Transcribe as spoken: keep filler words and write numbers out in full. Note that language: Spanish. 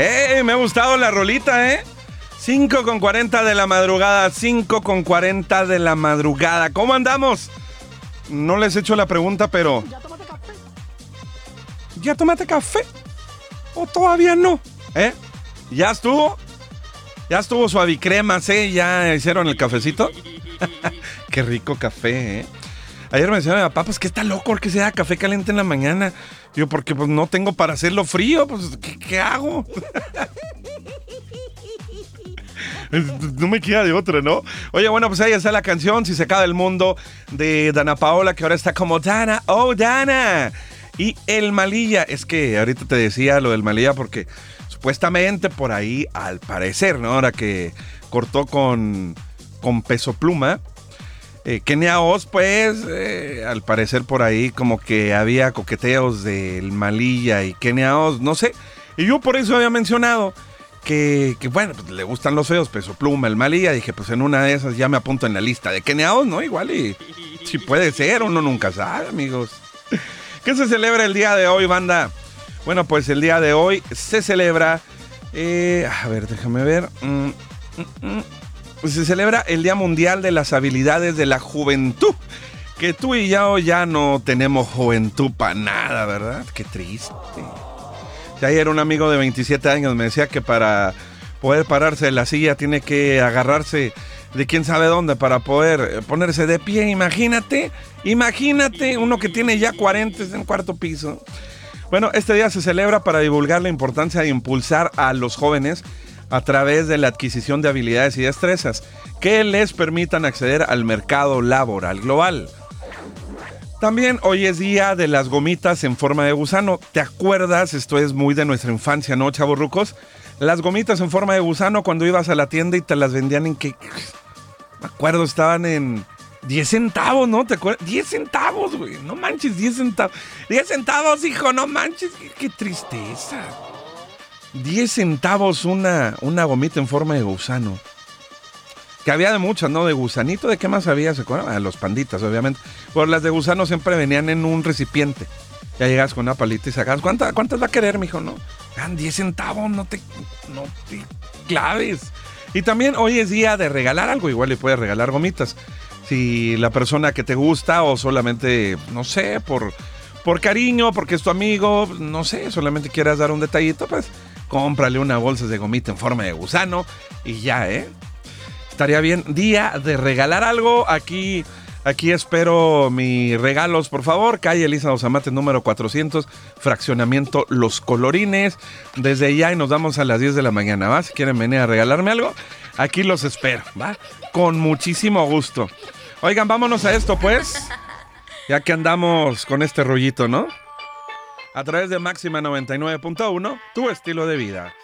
¡Ey! Me ha gustado la rolita, ¿eh? cinco con cuarenta de la madrugada, cinco con cuarenta de la madrugada. ¿Cómo andamos? No les he hecho la pregunta, pero... ¿Ya tomaste café? ¿Ya tomaste café? ¿O todavía no? ¿Eh? ¿Ya estuvo? ¿Ya estuvo suavicremas, eh? ¿Ya hicieron el cafecito? Qué rico café, ¿eh? Ayer me decía mi papá, pues que está loco que sea café caliente en la mañana. Yo, porque pues no tengo para hacerlo frío, pues ¿qué, qué hago? No me queda de otra, ¿no? Oye, bueno, pues ahí está la canción, Si se acaba el mundo, de Dana Paola, que ahora está como Dana, oh Dana. Y el Malilla, es que ahorita te decía lo del Malilla porque supuestamente por ahí, al parecer, ¿no? Ahora que cortó con, con Peso Pluma, eh, Kenia Oz, pues, eh, al parecer por ahí como que había coqueteos del Malilla y Kenia Oz, no sé. Y yo por eso había mencionado que, que bueno, pues le gustan los feos, Peso Pluma, el Malilla. Dije, pues en una de esas ya me apunto en la lista de Kenia Oz, ¿no? Igual y si puede ser, uno nunca sabe, amigos. ¿Qué se celebra el día de hoy, banda? Bueno, pues el día de hoy se celebra... Eh, a ver, déjame ver... Mm, mm, mm. Pues se celebra el Día Mundial de las Habilidades de la Juventud. Que tú y yo ya no tenemos juventud para nada, ¿verdad? Qué triste. Si ayer un amigo de veintisiete años me decía que para poder pararse de la silla tiene que agarrarse de quién sabe dónde para poder ponerse de pie. Imagínate, imagínate uno que tiene ya cuarenta en cuarto piso. Bueno, este día se celebra para divulgar la importancia de impulsar a los jóvenes a través de la adquisición de habilidades y destrezas que les permitan acceder al mercado laboral global. También hoy es día de las gomitas en forma de gusano. ¿Te acuerdas? Esto es muy de nuestra infancia, ¿no, chavorrucos? Las gomitas en forma de gusano cuando ibas a la tienda y te las vendían en que... Me acuerdo, estaban en diez centavos, ¿no? ¿Te acuerdas? diez centavos, güey. No manches, diez centavos. diez centavos, hijo, no manches. Qué, qué tristeza. diez centavos una, una gomita en forma de gusano. Que había de muchas, ¿no? De gusanito, ¿de qué más había? ¿Se acuerdan? Ah, los panditas, obviamente. Pero las de gusano siempre venían en un recipiente. Ya llegas con una palita y sacas. ¿Cuántas, cuántas va a querer, mijo? No. Eran diez centavos, no te, no te claves. Y también hoy es día de regalar algo. Igual le puedes regalar gomitas. Si la persona que te gusta o solamente, no sé, por, por cariño, porque es tu amigo, no sé, solamente quieras dar un detallito, pues cómprale una bolsa de gomita en forma de gusano y ya, ¿eh? Estaría bien. Día de regalar algo. Aquí, aquí espero mis regalos, por favor. Calle Elisa Dos Amates, número cuatrocientos, fraccionamiento Los Colorines. Desde ya y nos vamos a las diez de la mañana, ¿va? Si quieren venir a regalarme algo, aquí los espero, ¿va? Con muchísimo gusto. Oigan, vámonos a esto, pues. Ya que andamos con este rollito, ¿no? A través de Máxima noventa y nueve punto uno, tu estilo de vida.